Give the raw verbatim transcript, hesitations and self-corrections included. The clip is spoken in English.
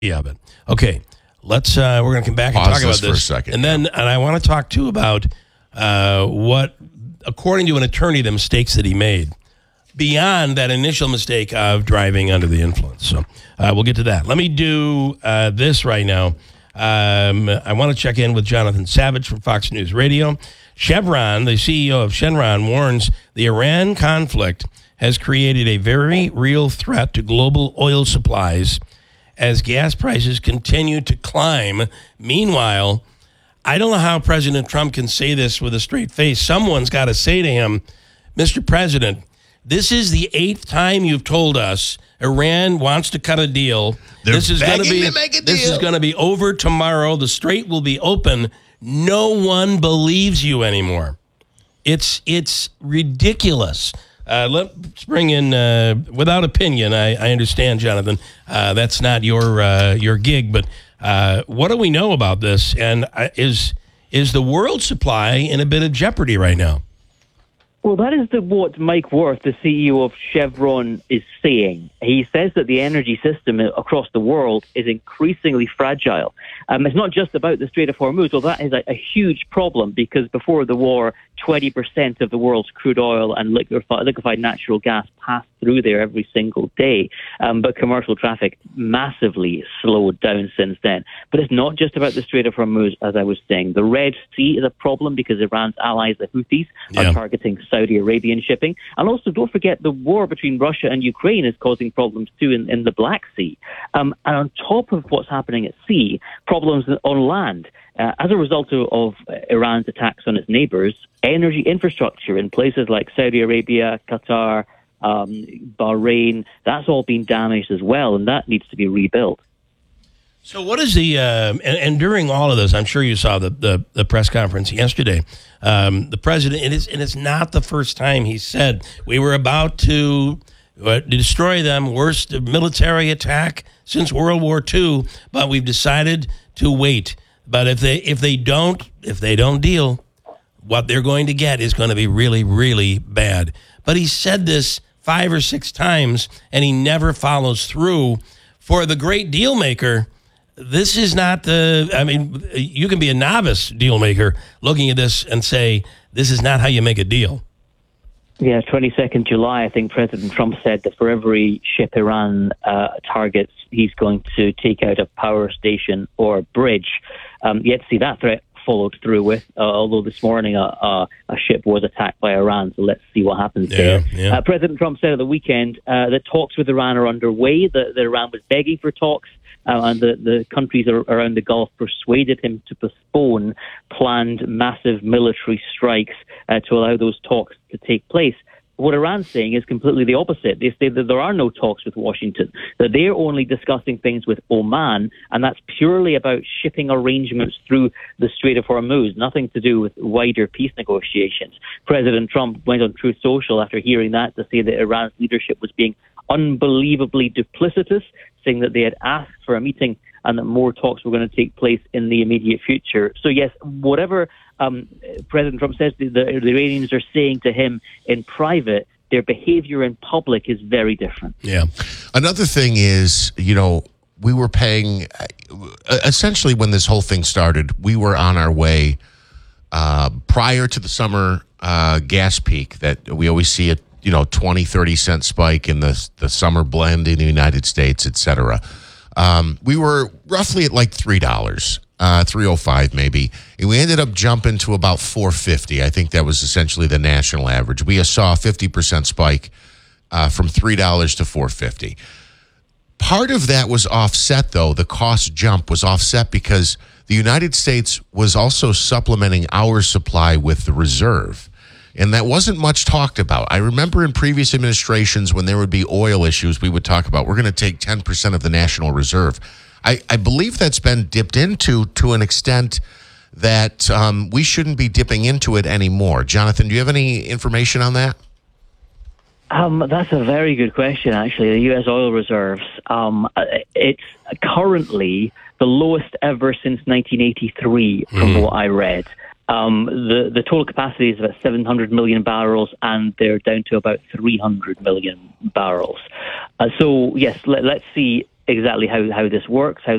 of it. Okay, let's. Uh, we're going to come back and Pause talk about this this for a second. and then and I want to talk too about uh, what, according to an attorney, the mistakes that he made beyond that initial mistake of driving under the influence. So uh, we'll get to that. Let me do uh, this right now. Um, I want to check in with Jonathan Savage from Fox News Radio. Chevron, the C E O of Chevron, warns the Iran conflict has created a very real threat to global oil supplies as gas prices continue to climb. Meanwhile, I don't know how President Trump can say this with a straight face. Someone's got to say to him, Mister President, this is the eighth time you've told us Iran wants to cut a deal. They're this is going to begging be to make a this deal. is going to be over tomorrow. The strait will be open. No one believes you anymore. It's it's ridiculous. Uh, let's bring in, uh, without opinion, I, I understand, Jonathan, uh, that's not your uh, your gig, but uh, what do we know about this? And uh, is is the world supply in a bit of jeopardy right now? Well, that is the, what Mike Wirth, the C E O of Chevron, is saying. He says that the energy system across the world is increasingly fragile. Um, it's not just about the Strait of Hormuz, although that is a, a huge problem because before the war, twenty percent of the world's crude oil and liquefied, liquefied natural gas passed through there every single day. Um, but commercial traffic massively slowed down since then. But it's not just about the Strait of Hormuz, as I was saying. The Red Sea is a problem because Iran's allies, the Houthis, are Yeah. targeting Saudi Arabian shipping. And also, don't forget, the war between Russia and Ukraine is causing problems too in, in the Black Sea. Um, and on top of what's happening at sea, problems on land. Uh, as a result of, of Iran's attacks on its neighbors, energy infrastructure in places like Saudi Arabia, Qatar, um, Bahrain, that's all been damaged as well, and that needs to be rebuilt. So what is the, uh, and, and during all of this, I'm sure you saw the, the, the press conference yesterday, um, the president, it is, and it's not the first time he said, we were about to uh, destroy them, worst military attack since World War Two, but we've decided to wait. But if they if they don't if they don't deal, what they're going to get is going to be really, really bad. But he said this five or six times, and he never follows through. For the great deal maker, this is not the, I mean, you can be a novice deal maker looking at this and say, this is not how you make a deal. Yeah, twenty-second of July, I think President Trump said that for every ship Iran uh, targets, he's going to take out a power station or bridge. Um, yet to see that threat followed through with, uh, although this morning a, a, a ship was attacked by Iran, so let's see what happens Yeah, there. yeah. Uh, President Trump said at the weekend uh, that talks with Iran are underway, that, that Iran was begging for talks, uh, and the, the countries ar- around the Gulf persuaded him to postpone planned massive military strikes uh, to allow those talks to take place. What Iran's saying is completely the opposite. They say that there are no talks with Washington, that they're only discussing things with Oman, and that's purely about shipping arrangements through the Strait of Hormuz, nothing to do with wider peace negotiations. President Trump went on Truth Social after hearing that to say that Iran's leadership was being unbelievably duplicitous, saying that they had asked for a meeting and that more talks were going to take place in the immediate future. So yes, whatever um, President Trump says the, the Iranians are saying to him in private, their behavior in public is very different. Yeah. Another thing is, you know, we were paying, uh, essentially when this whole thing started, we were on our way uh, prior to the summer uh, gas peak that we always see a, you know, twenty, thirty cent spike in the, the summer blend in the United States, et cetera. Um, we were roughly at like three dollars, uh, three oh five maybe. And we ended up jumping to about four fifty. I think that was essentially the national average. We saw a fifty percent spike uh, from three dollars to four fifty. Part of that was offset, though. The cost jump was offset because the United States was also supplementing our supply with the reserve. And that wasn't much talked about. I remember in previous administrations when there would be oil issues, we would talk about we're going to take ten percent of the national reserve. I, I believe that's been dipped into to an extent that um, we shouldn't be dipping into it anymore. Jonathan, do you have any information on that? Um, that's a very good question, actually. The U S oil reserves, um, it's currently the lowest ever since nineteen eighty-three, from Mm. what I read. Um, the, the total capacity is about seven hundred million barrels, and they're down to about three hundred million barrels. Uh, so, yes, let, let's see exactly how, how this works, how